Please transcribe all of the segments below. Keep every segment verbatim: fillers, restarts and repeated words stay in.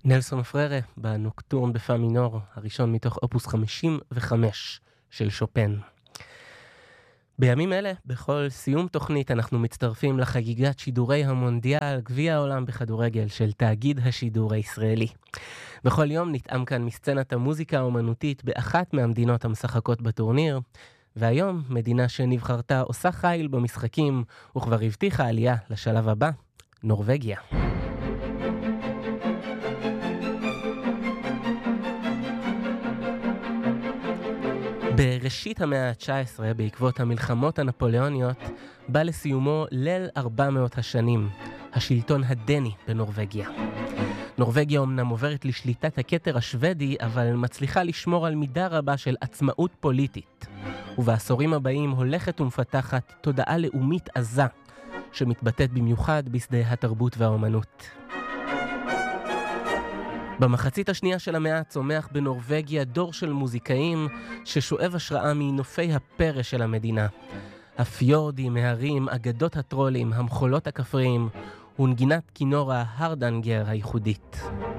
נלסון פררה בנוקטורן בפא מינור, הראשון מתוך אופוס חמישים וחמש של שופן. בימים אלה, בכל סיום תוכנית אנחנו מצטרפים לחגיגת שידורי המונדיאל, גביע העולם בכדורגל של תאגיד השידור הישראלי. בכל יום נטעם כאן מסצנת המוזיקה האומנותית באחת מהמדינות המשחקות בטורניר, והיום מדינה שנבחרתה עושה חיל במשחקים וכבר הבטיחה עלייה לשלב הבא, נורווגיה. בראשית המאה ה-תשע עשרה, בעקבות המלחמות הנפוליאוניות, בא לסיומו ליל ארבע מאות השנים, השלטון הדני בנורווגיה. נורווגיה אומנם עוברת לשליטת הכתר השוודי, אבל מצליחה לשמור על מידה רבה של עצמאות פוליטית. ובעשורים הבאים הולכת ומפתחת תודעה לאומית עזה, שמתבטאת במיוחד בשדה התרבות והאומנות. במחצית השנייה של המאה צומח בנורווגיה דור של מוזיקאים ששואב השראה מנופי הפרא של המדינה. הפיורדים, ההרים, אגדות הטרולים, המחולות הכפריים ונגינת כינור ההרדנגר הייחודית.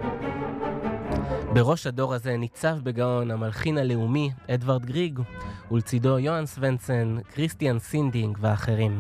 בראש הדור הזה ניצב בגאון המלחין הלאומי אדוארד גריג, ולצידו יוהאן סוונסן, כריסטיאן סינדינג ואחרים.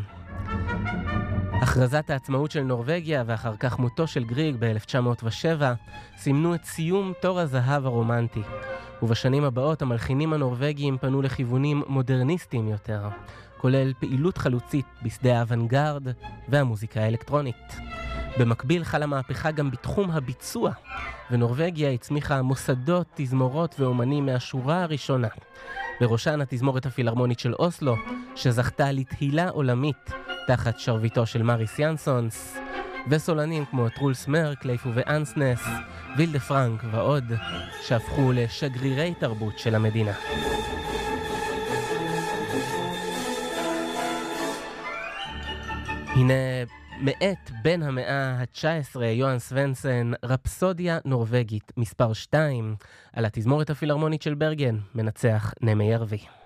הכרזת העצמאות של נורווגיה ואחר כך מותו של גריג ב-אלף תשע מאות ושבע סימנו את סיום תור הזהב הרומנטי, ובשנים הבאות המלחינים הנורווגיים פנו לכיוונים מודרניסטיים יותר, כולל פעילות חלוצית בשדה האוונגרד והמוזיקה האלקטרונית. במקביל חלה מהפכה גם בתחום הביצוע, ונורווגיה הצמיחה מוסדות, תזמורות ואומנים מהשורה הראשונה, בראשן התזמורת הפילהרמונית של אוסלו, שזכתה לתהילה עולמית תחת שרביטו של מריס ינסונס, וסולנים כמו טרולס מרק, לייפו ואנסנס, וילדה פרנק ועוד, שהפכו לשגרירי תרבות של המדינה. הנה מאת בן המאה ה-תשע עשרה, יוהאן סוונסן, רפסודיה נורווגית מספר שתיים, על התזמורת הפילהרמונית של ברגן, מנצח נמי ירבי.